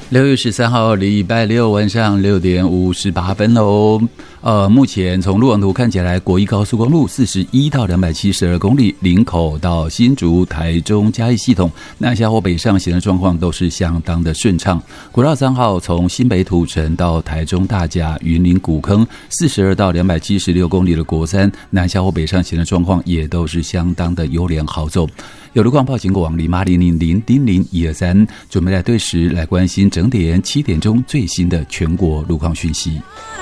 6月13号礼拜六晚上6点58分喽。目前从路网图看起来，国一高速公路41到272公里，林口到新竹、台中嘉义系统南下或北上行的状况都是相当的顺畅。国道3号从新北土城到台中大甲、云林古坑42到276公里的国三南下或北上行的状况也都是相当的优良好走。有路况报警过往08000123，准备来对时来关心整点7点钟最新的全国路况讯息。